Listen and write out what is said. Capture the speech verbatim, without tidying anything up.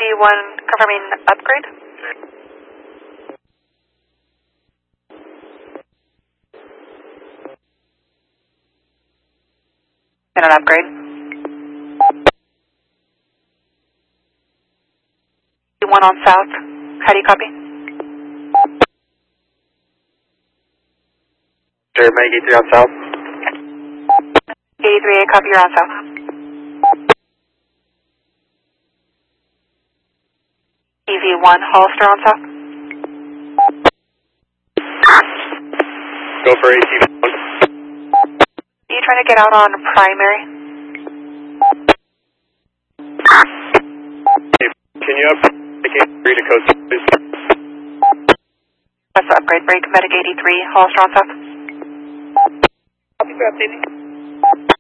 V one confirming upgrade. And an upgrade. V one on south. How do you copy? Sure, Meg eighty-three on south. eighty-three A, copy, you're on south. E V one, Hollister on south. Go for A T one. Are you trying to get out on primary? Can you up eighty-three to code six, please? That's the upgrade break, Medic eighty-three, Hollister on south. Copy for updating.